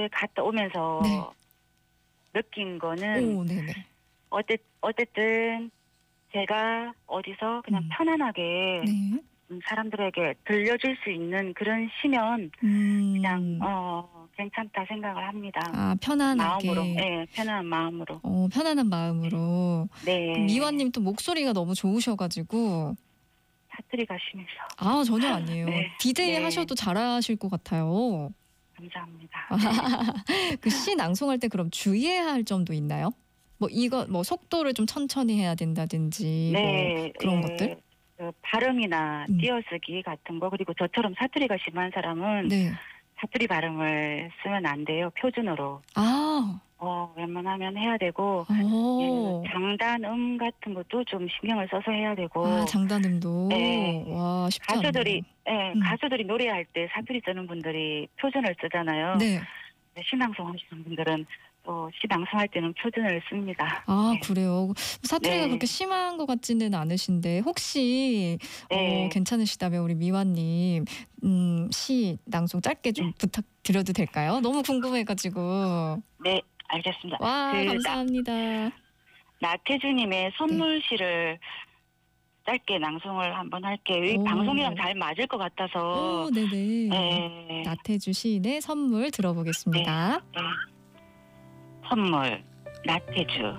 어제 갔다 오면서 네. 느낀 거는 오, 네네. 어쨌든 제가 어디서 그냥 편안하게 네. 사람들에게 들려줄 수 있는 그런 시면 그냥 괜찮다 생각을 합니다. 아, 편안하게. 마음으로, 예, 편안한 마음으로. 편안한 마음으로. 그 네. 미화님 또 목소리가 너무 좋으셔가지고. 사투리가 심해서. 아, 전혀 아니에요. 네. DJ 네. 하셔도 잘하실 것 같아요. 감사합니다. 그 시 낭송할 때 그럼 주의해야 할 점도 있나요? 뭐 속도를 좀 천천히 해야 된다든지 네. 뭐 그런 것들? 그 발음이나 띄어쓰기 같은 거, 그리고 저처럼 사투리가 심한 사람은 네. 사투리 발음을 쓰면 안 돼요. 표준어로. 아. 웬만하면 해야 되고, 오. 예, 장단음 같은 것도 좀 신경을 써서 해야 되고. 아, 장단음도. 네. 와, 쉽지 가수들이, 않네요. 가수들이 노래할 때 사투리 쓰는 분들이 표준을 쓰잖아요. 네. 시방송 하시는 분들은 또 시방송할 때는 표준을 씁니다. 아, 네. 그래요. 사투리가 네. 그렇게 심한 것 같지는 않으신데 혹시 네. 괜찮으시다면 우리 미화님 시 낭송 짧게 좀 부탁드려도 될까요? 너무 궁금해가지고. 네, 알겠습니다. 와, 감사합니다. 나태주님의 선물시를 짧게 낭송을 한번 할게요. 이 오. 방송이랑 잘 맞을 것 같아서. 오, 네네. 네. 나태주 시인의 선물 들어보겠습니다. 네. 선물, 나태주.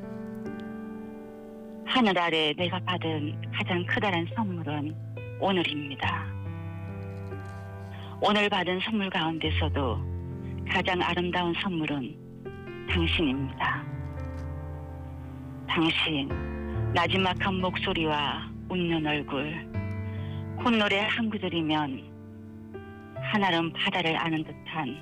하늘 아래 내가 받은 가장 크다란 선물은 오늘입니다. 오늘 받은 선물 가운데서도 가장 아름다운 선물은 당신입니다. 당신, 나지막한 목소리와 웃는 얼굴, 콧노래 한 구절이면 하나름 바다를 아는 듯한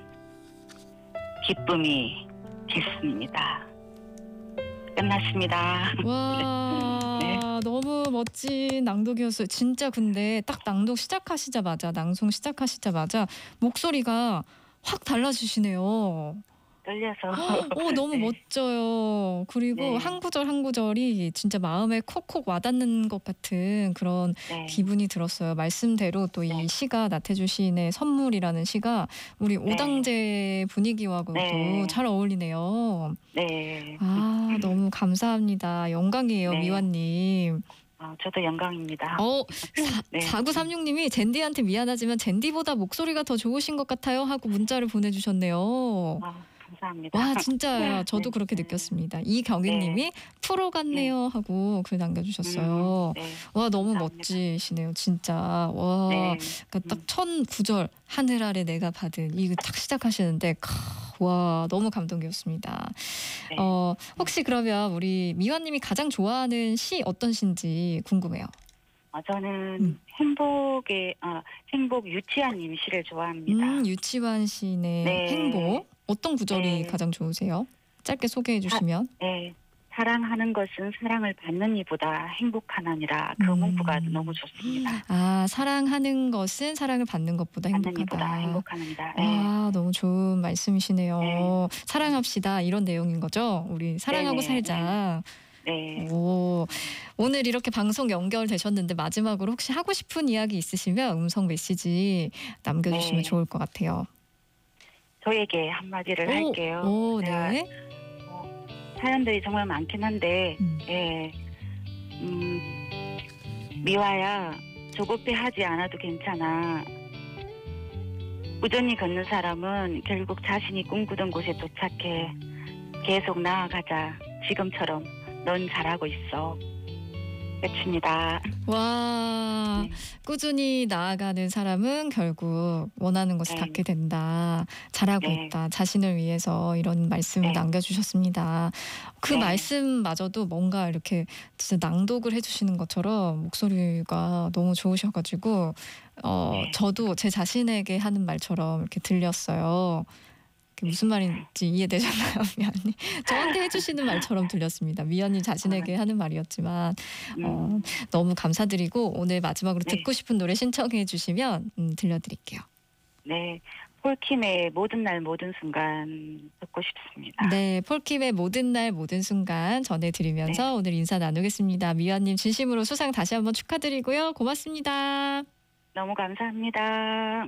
기쁨이 겠습니다. 끝났습니다. 와, 네. 너무 멋진 낭독이었어요. 진짜 근데 딱 낭독 시작하시자마자, 낭송 시작하시자마자 목소리가 확 달라지시네요. 떨려서. 너무 네. 멋져요. 그리고 네. 한 구절 한 구절이 진짜 마음에 콕콕 와닿는 것 같은 그런 네. 기분이 들었어요. 말씀대로 또 이 네. 시가 나태주 시인의 선물이라는 시가 우리 오당제 분위기와도 네. 잘 어울리네요. 네. 아, 너무 감사합니다. 영광이에요, 네. 미화님. 저도 영광입니다. 네. 4936님이 젠디한테 미안하지만 젠디보다 목소리가 더 좋으신 것 같아요 하고 문자를 보내주셨네요. 감사합니다. 와, 진짜 저도 네. 그렇게 느꼈습니다. 이경희님이 프로 같네요 하고 글 남겨주셨어요. 네. 와, 너무 감사합니다. 멋지시네요, 진짜. 와, 네. 그러니까 딱 1009절 하늘 아래 내가 받은 이거 딱 시작하시는데 와, 너무 감동이었습니다. 네. 혹시 그러면 우리 미화님이 가장 좋아하는 시 어떤 시인지 궁금해요. 저는 행복 유치한님 시를 좋아합니다. 유치환 시인의 네. 행복. 어떤 구절이 네. 가장 좋으세요? 짧게 소개해 주시면. 네. 사랑하는 것은 사랑을 받는 이보다 행복하나니라. 그 문구가 너무 좋습니다. 아, 사랑하는 것은 사랑을 받는 것보다 받는 행복하다. 이보다 행복하나니라. 아, 너무 좋은 말씀이시네요. 네. 사랑합시다 이런 내용인 거죠? 우리 사랑하고 네네. 살자. 네. 오늘 이렇게 방송 연결되셨는데 마지막으로 혹시 하고 싶은 이야기 있으시면 음성 메시지 남겨주시면 네. 좋을 것 같아요. 저에게 한마디를 할게요. 제가 네. 사연들이 정말 많긴 한데, 미화야, 조급해하지 않아도 괜찮아. 꾸준히 걷는 사람은 결국 자신이 꿈꾸던 곳에 도착해. 계속 나아가자. 지금처럼 넌 잘하고 있어. 끝입니다. 와, 네. 꾸준히 나아가는 사람은 결국 원하는 것을 네. 닿게 된다. 잘하고 네. 있다. 자신을 위해서 이런 말씀을 네. 남겨주셨습니다. 그 네. 말씀마저도 뭔가 이렇게 진짜 낭독을 해주시는 것처럼 목소리가 너무 좋으셔가지고 네. 저도 제 자신에게 하는 말처럼 이렇게 들렸어요. 그게 무슨 말인지 이해되셨나요, 미연님? 저한테 해주시는 말처럼 들렸습니다. 미연님 자신에게 하는 말이었지만 너무 감사드리고 오늘 마지막으로 네. 듣고 싶은 노래 신청해 주시면 들려드릴게요. 네. 폴킴의 모든 날 모든 순간 듣고 싶습니다. 네, 폴킴의 모든 날 모든 순간 전해드리면서 오늘 인사 나누겠습니다. 미연님 진심으로 수상 다시 한번 축하드리고요. 고맙습니다. 너무 감사합니다.